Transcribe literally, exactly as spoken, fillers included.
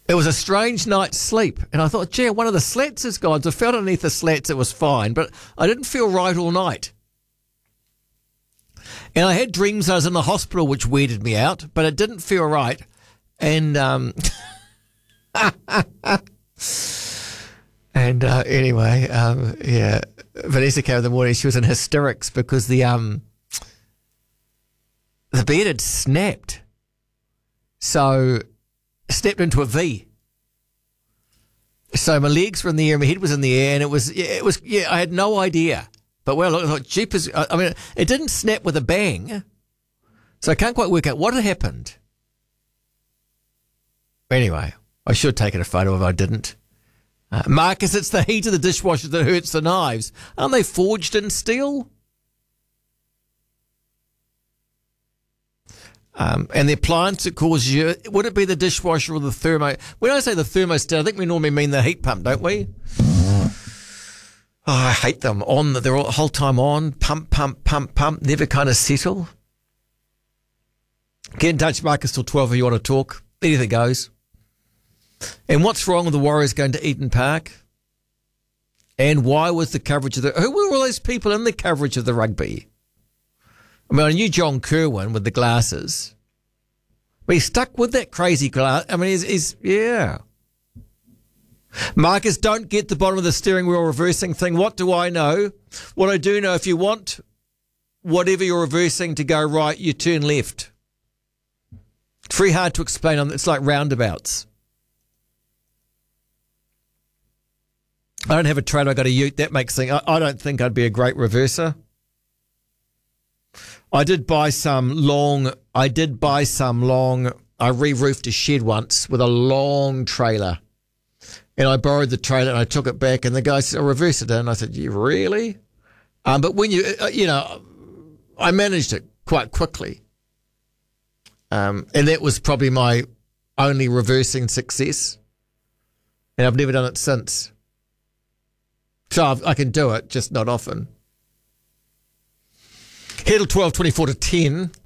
It was a strange night's sleep, and I thought, gee, one of the slats is gone. So I felt underneath the slats, it was fine, but I didn't feel right all night. And I had dreams I was in the hospital, which weirded me out, but it didn't feel right. And um, and uh, anyway, um, yeah, Vanessa came in the morning. She was in hysterics because the um the bed had snapped, so snapped into a V. So my legs were in the air, my head was in the air, and it was yeah, it was yeah. I had no idea. But well, I thought, jeepers, I mean, it didn't snap with a bang, so I can't quite work out what had happened. Anyway, I should have taken a photo if I didn't. Uh, Marcus, it's the heat of the dishwasher that hurts the knives. Aren't they forged in steel? Um, and the appliance that causes you, would it be the dishwasher or the thermo? When I say the thermostat, I think we normally mean the heat pump, don't we? Oh, I hate them. On the, they're all the whole time on. Pump, pump, pump, pump. Never kind of settle. Get in touch, Marcus, till twelve if you want to talk. Anything goes. And what's wrong with the Warriors going to Eden Park? And why was the coverage of the... Who were all those people in the coverage of the rugby? I mean, I knew John Kerwin with the glasses. But he's stuck with that crazy glass. I mean, he's... he's yeah... Marcus, don't get the bottom of the steering wheel reversing thing. What do I know? What I do know, if you want whatever you're reversing to go right, you turn left. It's very hard to explain. It's like roundabouts. I don't have a trailer. I got a ute. That makes things. I, I don't think I'd be a great reverser. I did buy some long. I did buy some long. I re-roofed a shed once with a long trailer. And I borrowed the trailer and I took it back, and the guy said, "I'll reverse it." And I said, "You really?" Um, but when you, uh, you know, I managed it quite quickly. Um, and that was probably my only reversing success. And I've never done it since. So I've, I can do it, just not often. Headle twelve twenty-four to ten.